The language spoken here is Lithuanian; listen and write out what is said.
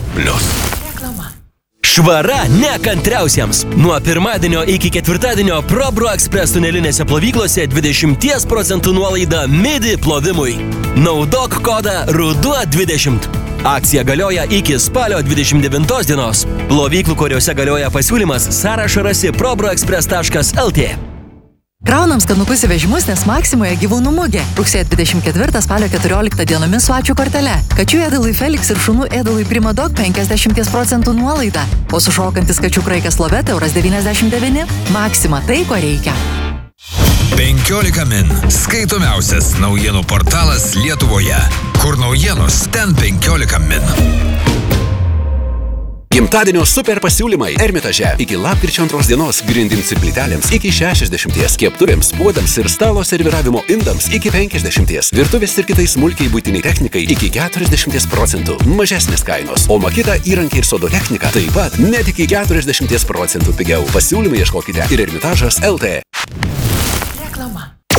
Reklama. Švara nekantriausiems. Nuo pirmadienio iki ketvirtadienio ProBro Express tunelinėse plovyklose 20% nuolaida midi plovimui. Naudok kodą RUDUO20. Akcija galioja iki spalio 29 dienos. Plovyklų, kuriuose galioja pasiūlymas, sąrašą rasi probroexpress.lt. Kraunam skanukus į vežimus, nes Maksimoje gyvūnų mugė. Rugsėjo 24 spalio 14 dienomis su ačiū kortele. Kačių ėdalui Felix ir šunų ėdalui Primadog 50% nuolaida. O sušokantis kačių kraikas Loveta €99. Maksima, tai ko reikia. 15 min. Skaitomiausias naujienų portalas Lietuvoje. Kur naujienos, ten 15 min. Gimtadienio super pasiūlymai Ermitaže. Iki lapkričio 2 dienos grindims ir plytelėms iki 60, kepturėms, puodams ir stalo serviravimo indams iki 50, virtuvės ir kitai smulkiai buitiniai technikai iki 40%, mažesnės kainos, o Makita įrankiai ir sodo technika taip pat net iki 40% pigiau. Pasiūlymai ieškokite ir Ermitažas LT. Reklama.